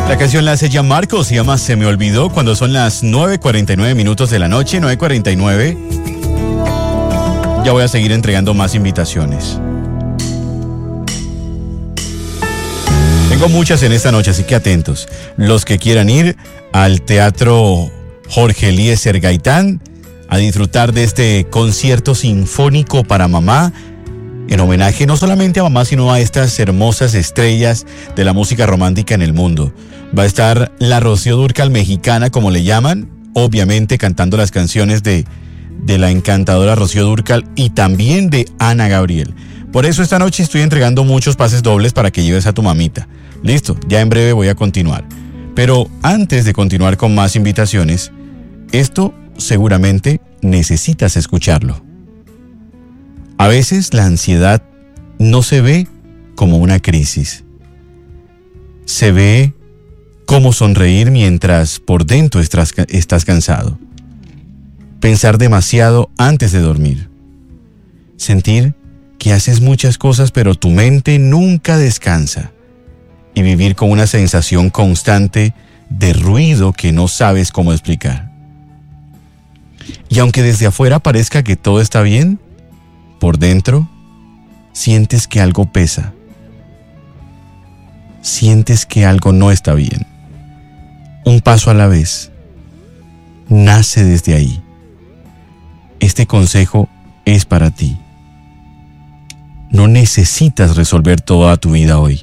La canción la hace Gianmarco, se llama Se me olvidó, cuando son las 9:49 minutos de la noche, 9:49. Ya voy a seguir entregando más invitaciones. Tengo muchas en esta noche, así que atentos. Los que quieran ir al Teatro Jorge Eliezer Gaitán a disfrutar de este concierto sinfónico para mamá, en homenaje no solamente a mamá, sino a estas hermosas estrellas de la música romántica en el mundo. Va a estar la Rocío Dúrcal mexicana, como le llaman, obviamente cantando las canciones de la encantadora Rocío Dúrcal y también de Ana Gabriel. Por eso esta noche estoy entregando muchos pases dobles para que lleves a tu mamita. Listo, ya en breve voy a continuar. Pero antes de continuar con más invitaciones, esto seguramente necesitas escucharlo. A veces la ansiedad no se ve como una crisis. Se ve como sonreír mientras por dentro estás cansado. Pensar demasiado antes de dormir. Sentir que haces muchas cosas pero tu mente nunca descansa. Y vivir con una sensación constante de ruido que no sabes cómo explicar. Y aunque desde afuera parezca que todo está bien, por dentro sientes que algo pesa. Sientes que algo no está bien. Un paso a la vez. Nace desde ahí. Este consejo es para ti. No necesitas resolver toda tu vida hoy.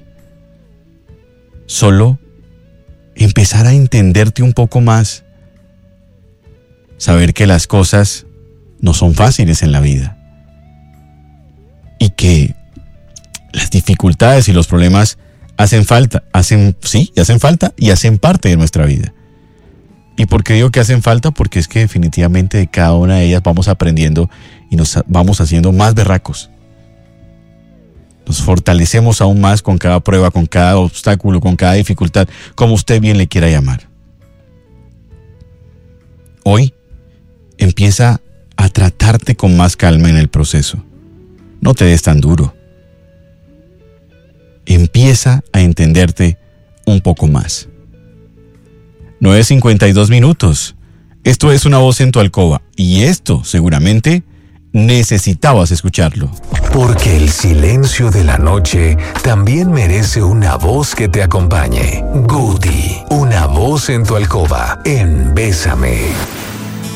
Solo empezar a entenderte un poco más. Saber que las cosas no son fáciles en la vida. Y que las dificultades y los problemas hacen falta y hacen parte de nuestra vida. ¿Y por qué digo que hacen falta? Porque es que definitivamente de cada una de ellas vamos aprendiendo y nos vamos haciendo más berracos. Nos fortalecemos aún más con cada prueba, con cada obstáculo, con cada dificultad, como usted bien le quiera llamar. Hoy empieza a tratarte con más calma en el proceso. No te des tan duro. Empieza a entenderte un poco más. 9:52 minutos. Esto es Una Voz en tu Alcoba y esto seguramente necesitabas escucharlo. Porque el silencio de la noche también merece una voz que te acompañe. Goody, Una Voz en tu Alcoba en Bésame.